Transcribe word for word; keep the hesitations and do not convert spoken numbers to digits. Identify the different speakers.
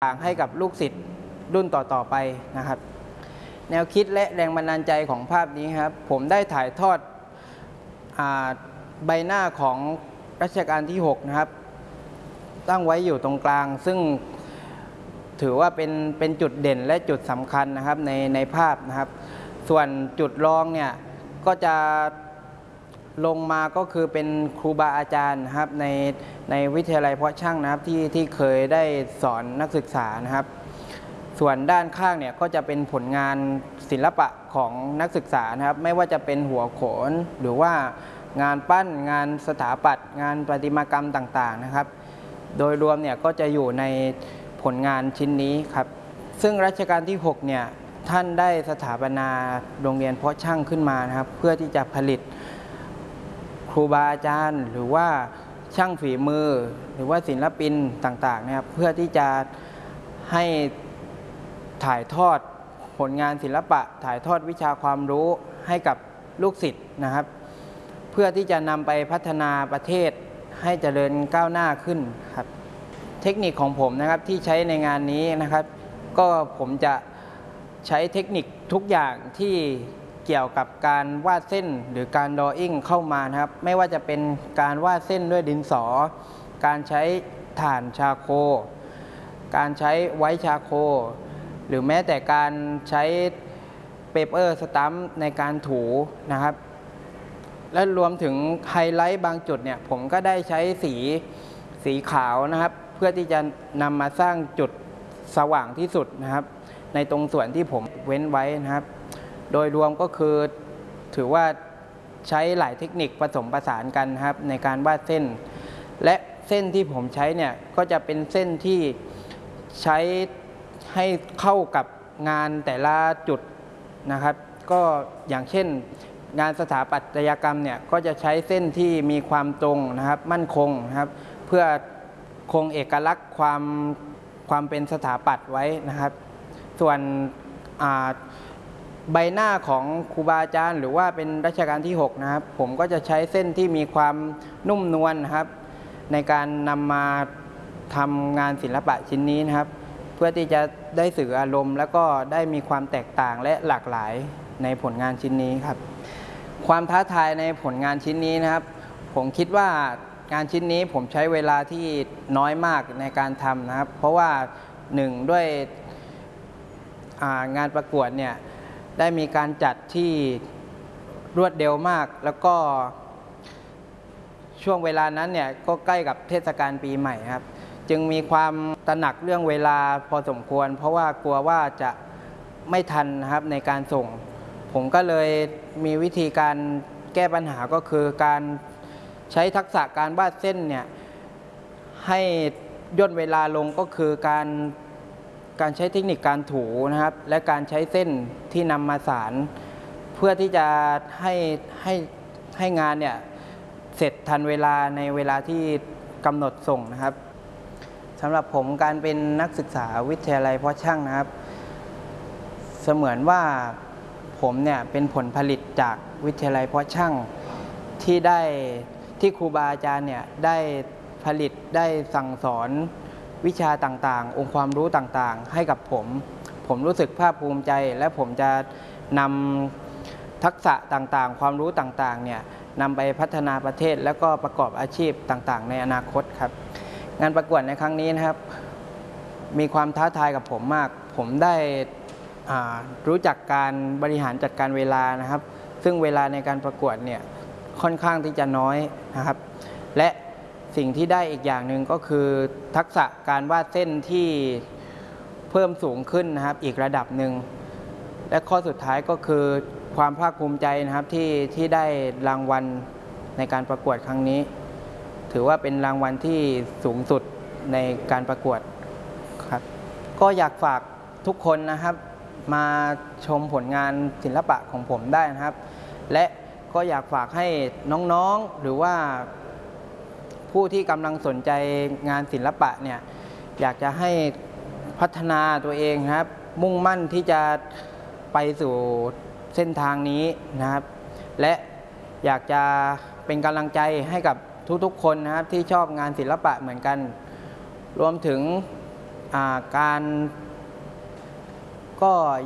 Speaker 1: ต่างให้กับลูกศิษย์รุ่นต่อๆไปนะครับแนวคิดและแรงบันดาลใจของภาพนี้ครับผมได้ถ่ายทอดใบหน้าของรัชกาลที่หกนะครับตั้งไว้อยู่ตรงกลางซึ่งถือว่าเป็นเป็นจุดเด่นและจุดสำคัญนะครับในในภาพนะครับส่วนจุดรองเนี่ยก็จะลงมาก็คือเป็นครูบาอาจารย์นะครับในในวิทยาลัยเพาะช่างนะครับที่ที่เคยได้สอนนักศึกษานะครับส่วนด้านข้างเนี่ยก็จะเป็นผลงานศิลปะของนักศึกษานะครับไม่ว่าจะเป็นหัวโขนหรือว่างานปั้นงานสถาปัตย์งานประติมากรรมต่างๆนะครับโดยรวมเนี่ยก็จะอยู่ในผลงานชิ้นนี้ครับซึ่งรัชกาลที่หกเนี่ยท่านได้สถาปนาโรงเรียนเพาะช่างขึ้นมานะครับเพื่อที่จะผลิตครูบาอาจารย์หรือว่าช่างฝีมือหรือว่าศิลปินต่างๆนะครับเพื่อที่จะให้ถ่ายทอดผลงานศิลปะถ่ายทอดวิชาความรู้ให้กับลูกศิษย์นะครับเพื่อที่จะนำไปพัฒนาประเทศให้เจริญก้าวหน้าขึ้นครับเทคนิคของผมนะครับที่ใช้ในงานนี้นะครับก็ผมจะใช้เทคนิคทุกอย่างที่เกี่ยวกับการวาดเส้นหรือการดรออิ่งเข้ามานะครับไม่ว่าจะเป็นการวาดเส้นด้วยดินสอการใช้ถ่านชาโคการใช้ไวท์ชาโคหรือแม้แต่การใช้เปเปอร์สตัมป์ในการถูนะครับและรวมถึงไฮไลท์บางจุดเนี่ยผมก็ได้ใช้สีสีขาวนะครับเพื่อที่จะนำมาสร้างจุดสว่างที่สุดนะครับในตรงส่วนที่ผมเว้นไว้นะครับโดยรวมก็คือถือว่าใช้หลายเทคนิคผสมผสานกันครับในการวาดเส้นและเส้นที่ผมใช้เนี่ยก็จะเป็นเส้นที่ใช้ให้เข้ากับงานแต่ละจุดนะครับก็อย่างเช่นงานสถาปัตยกรรมเนี่ยก็จะใช้เส้นที่มีความตรงนะครับมั่นคงนะครับเพื่อคงเอกลักษณ์ความความเป็นสถาปัตย์ไว้นะครับส่วนใบหน้าของครูบาอาจารย์หรือว่าเป็นรัชกาลที่หกนะครับผมก็จะใช้เส้นที่มีความนุ่มนวลนะครับในการนำมาทำงานศิลปะชิ้นนี้นะครับเพื่อที่จะได้สื่ออารมณ์แล้วก็ได้มีความแตกต่างและหลากหลายในผลงานชิ้นนี้ครับความท้าทายในผลงานชิ้นนี้นะครับผมคิดว่างานชิ้นนี้ผมใช้เวลาที่น้อยมากในการทำนะครับเพราะว่าหนึ่งด้วยงานประกวดเนี่ยได้มีการจัดที่รวดเร็วมากแล้วก็ช่วงเวลานั้นเนี่ยก็ใกล้กับเทศกาลปีใหม่ครับจึงมีความตระหนักเรื่องเวลาพอสมควรเพราะว่ากลัวว่าจะไม่ทันนะครับในการส่งผมก็เลยมีวิธีการแก้ปัญหาก็คือการใช้ทักษะการวาดเส้นเนี่ยให้ย่นเวลาลงก็คือการการใช้เทคนิคการถูนะครับและการใช้เส้นที่นำมาสานเพื่อที่จะให้ให้ให้งานเนี่ยเสร็จทันเวลาในเวลาที่กำหนดส่งนะครับสำหรับผมการเป็นนักศึกษาวิทยาลัยเพาะช่างนะครับเสมือนว่าผมเนี่ยเป็นผลผลิตจากวิทยาลัยเพาะช่างที่ได้ที่ครูบาอาจารย์เนี่ยได้ผลิตได้สั่งสอนวิชาต่างๆองค์ความรู้ต่างๆให้กับผมผมรู้สึกภาคภูมิใจและผมจะนำทักษะต่างๆความรู้ต่างๆเนี่ยนำไปพัฒนาประเทศแล้วก็ประกอบอาชีพต่างๆในอนาคตครับงานประกวดในครั้งนี้นะครับมีความท้าทายกับผมมากผมได้รู้จักการบริหารจัดการเวลานะครับซึ่งเวลาในการประกวดเนี่ยค่อนข้างที่จะน้อยนะครับและสิ่งที่ได้อีกอย่างหนึ่งก็คือทักษะการวาดเส้นที่เพิ่มสูงขึ้นนะครับอีกระดับหนึ่งและข้อสุดท้ายก็คือความภาคภูมิใจนะครับที่ที่ได้รางวัลในการประกวดครั้งนี้ถือว่าเป็นรางวัลที่สูงสุดในการประกวดครับก็อยากฝากทุกคนนะครับมาชมผลงานศิลปะของผมได้นะครับและก็อยากฝากให้น้องๆหรือว่าผู้ที่กำลังสนใจงานศิลปะเนี่ยอยากจะให้พัฒนาตัวเองนะครับมุ่งมั่นที่จะไปสู่เส้นทางนี้นะครับและอยากจะเป็นกำลังใจให้กับทุกๆคนนะครับที่ชอบงานศิลปะเหมือนกันรวมถึงอ่าการก็